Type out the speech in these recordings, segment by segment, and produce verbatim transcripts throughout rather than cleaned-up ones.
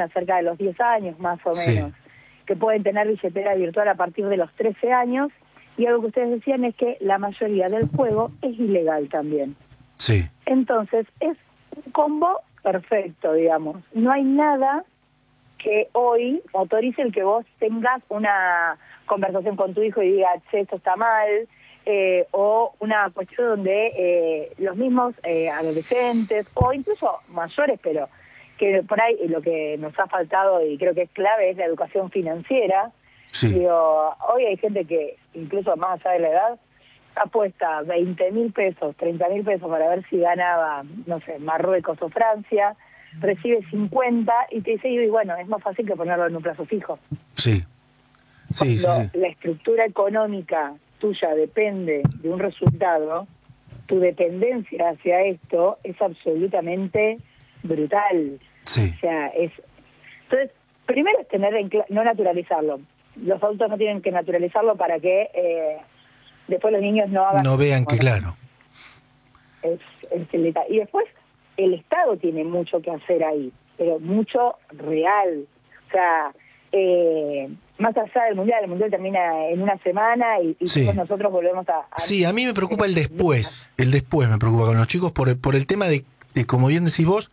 zona, cerca de los diez años más o menos, Sí. que pueden tener billetera virtual a partir de los trece años, y algo que ustedes decían es que la mayoría del juego es ilegal también. Sí. Entonces, es un combo perfecto, digamos. No hay nada que hoy autorice el que vos tengas una conversación con tu hijo y diga, che, esto está mal, eh, o una cuestión donde eh, los mismos eh, adolescentes, o incluso mayores, pero que por ahí lo que nos ha faltado y creo que es clave es la educación financiera. Sí. Digo, hoy hay gente que, incluso más allá de la edad, apuesta veinte mil pesos, treinta mil pesos para ver si ganaba, no sé, Marruecos o Francia, recibe cincuenta y te dice, y bueno, es más fácil que ponerlo en un plazo fijo. Sí. Sí, sí, Cuando sí. la estructura económica tuya depende de un resultado, tu dependencia hacia esto es absolutamente brutal. Sí. O sea, es... Entonces, primero es tener en cla- no naturalizarlo. Los adultos no tienen que naturalizarlo para que eh, después los niños no hagan... No vean que, ¿no? claro. Es, es el detalle. Y después el Estado tiene mucho que hacer ahí, pero mucho real. O sea, eh, más allá del Mundial, el Mundial termina en una semana y, y Sí. todos nosotros volvemos a... a Sí, a mí me preocupa el después. El después me preocupa con los chicos por el, por el tema de, de, como bien decís vos,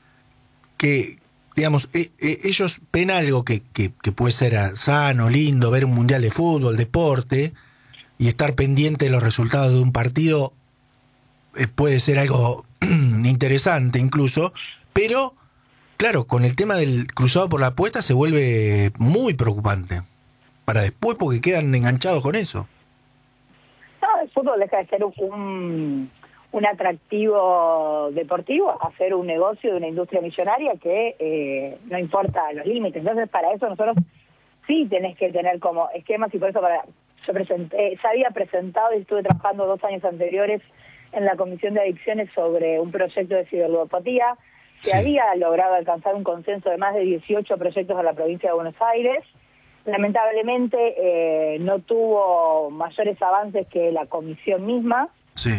que, digamos, eh, eh, ellos ven algo que, que, que puede ser ah, sano, lindo, ver un mundial de fútbol, deporte, y estar pendiente de los resultados de un partido eh, puede ser algo interesante incluso, pero, claro, con el tema del cruzado por la apuesta se vuelve muy preocupante. Para después, porque quedan enganchados con eso. No, el fútbol deja de ser un, un atractivo deportivo a ser un negocio de una industria millonaria que eh, no importa los límites. Entonces, para eso nosotros sí tenés que tener como esquemas, y por eso para yo presenté, ya había presentado y estuve trabajando dos años anteriores en la Comisión de Adicciones sobre un proyecto de ciberludopatía que Sí. había logrado alcanzar un consenso de más de dieciocho proyectos en la provincia de Buenos Aires. Lamentablemente eh, no tuvo mayores avances que la comisión misma. Sí.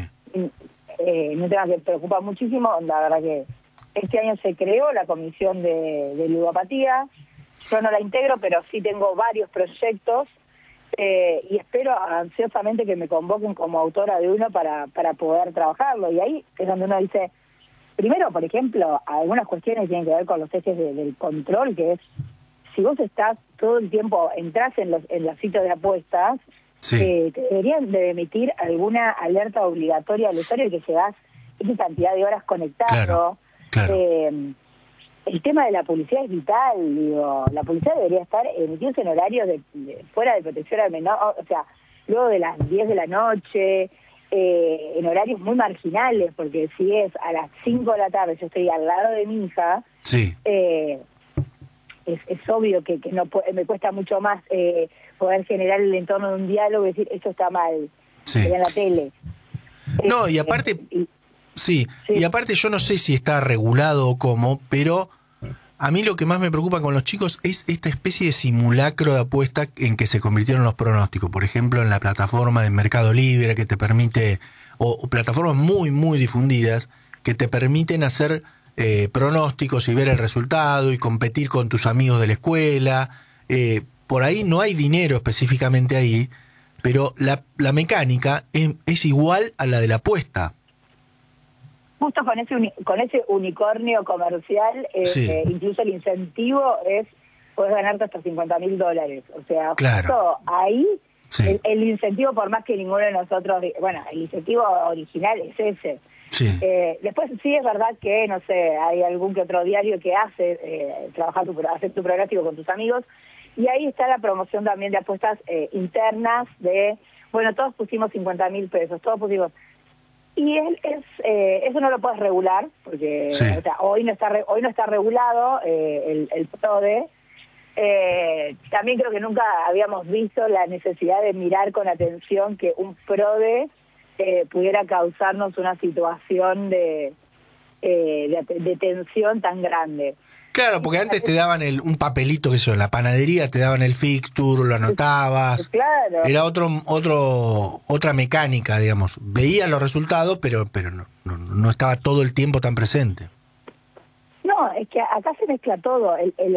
Eh, un tema que preocupa muchísimo. La verdad que este año se creó la comisión de, de ludopatía. Yo no la integro, pero sí tengo varios proyectos eh, y espero ansiosamente que me convoquen como autora de uno para, para poder trabajarlo. Y ahí es donde uno dice, primero, por ejemplo, algunas cuestiones tienen que ver con los ejes de, del control, que es, si vos estás todo el tiempo, entras en los en los sitios de apuestas, Sí. eh, te deberían de emitir alguna alerta obligatoria al usuario que llevas esa cantidad de horas conectado. Claro, claro. Eh, el tema de la publicidad es vital, digo, la publicidad debería estar emitiéndose en horarios de, de- fuera de protección al menor, o sea, luego de las diez de la noche, eh, en horarios muy marginales, porque si es a las cinco de la tarde, yo estoy al lado de mi hija, Sí. eh, es, es obvio que, que no pu- me cuesta mucho más eh, poder generar el entorno de un diálogo y decir, esto está mal, Sí. en la tele. No, Eh, y aparte, y- sí, Sí. y aparte yo no sé si está regulado o cómo, pero a mí lo que más me preocupa con los chicos es esta especie de simulacro de apuesta en que se convirtieron los pronósticos. Por ejemplo, en la plataforma de Mercado Libre que te permite, o, o plataformas muy, muy difundidas, que te permiten hacer eh, pronósticos y ver el resultado y competir con tus amigos de la escuela. Eh, por ahí no hay dinero específicamente ahí, pero la, la mecánica es, es igual a la de la apuesta. Justo con ese uni- con ese unicornio comercial, eh, Sí. eh, incluso el incentivo es, puedes ganarte hasta cincuenta mil dólares. O sea, Claro. justo ahí, Sí. el, el incentivo, por más que ninguno de nosotros, bueno, el incentivo original es ese. Sí. Eh, después sí es verdad que, no sé, hay algún que otro diario que hace, eh, trabajar tu, hacer tu pronóstico con tus amigos, y ahí está la promoción también de apuestas eh, internas de, bueno, todos pusimos cincuenta mil pesos, todos pusimos... Y él es eh, eso no lo puedes regular, porque Sí. o sea, hoy no está re, hoy no está regulado eh, el, el PRODE. Eh, también creo que nunca habíamos visto la necesidad de mirar con atención que un PRODE eh, pudiera causarnos una situación de, eh, de, de tensión tan grande. Claro, porque antes te daban el, un papelito, que eso, en la panadería te daban el fixture, lo anotabas. Claro. Era otro, otro, otra mecánica, digamos. Veías los resultados, pero, pero no, no, no estaba todo el tiempo tan presente. No, es que acá se mezcla todo. El, el